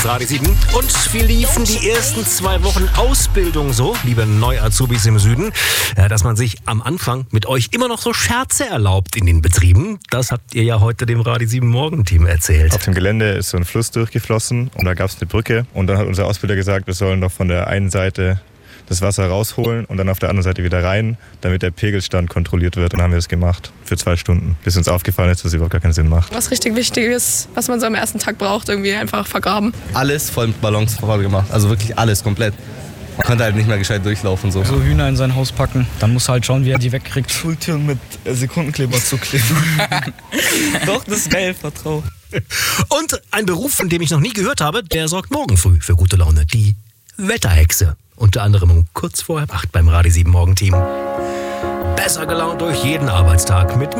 Radio 7. Und wir liefen die ersten 2 Wochen Ausbildung so, liebe Neu-Azubis im Süden, dass man sich am Anfang mit euch immer noch so Scherze erlaubt in den Betrieben. Das habt ihr ja heute dem Radio 7 Morgenteam erzählt. Auf dem Gelände ist so ein Fluss durchgeflossen und da gab es eine Brücke. Und dann hat unser Ausbilder gesagt, wir sollen doch von der einen Seite das Wasser rausholen und dann auf der anderen Seite wieder rein, damit der Pegelstand kontrolliert wird. Und dann haben wir das gemacht für 2 Stunden, bis uns aufgefallen ist, dass es überhaupt gar keinen Sinn macht. Was richtig wichtig ist, was man so am ersten Tag braucht, irgendwie einfach vergraben. Alles voll mit Ballons voll gemacht, also wirklich alles komplett. Man konnte halt nicht mehr gescheit durchlaufen. So Hühner in sein Haus packen, dann muss er halt schauen, wie er die wegkriegt. Schultüren mit Sekundenkleber zukleben. Doch, das ist geil, vertrau. Und ein Beruf, von dem ich noch nie gehört habe, der sorgt morgen früh für gute Laune. Die Wetterhexe. Unter anderem um kurz vor 7:30 beim Radio 7 Morgenteam. Besser gelaunt durch jeden Arbeitstag mit